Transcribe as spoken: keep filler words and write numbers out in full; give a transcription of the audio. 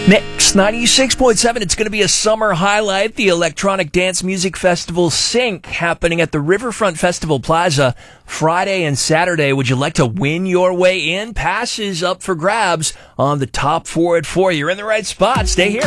Mix ninety-six point seven. It's going to be a summer highlight. The Electronic Dance Music Festival Sync happening at the Riverfront Festival Plaza Friday and Saturday. Would you like to win your way in? Passes up for grabs on the top four at four. You're in the right spot. Stay here.